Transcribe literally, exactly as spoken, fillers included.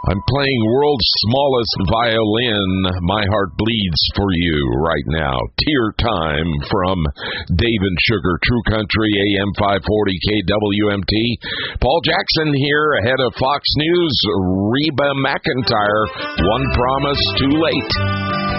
I'm playing world's smallest violin. My heart bleeds for you right now. Tear Time from Dave and Sugar, True Country, A M five forty K W M T. Paul Jackson here ahead of Fox News. Reba McEntire, One Promise Too Late.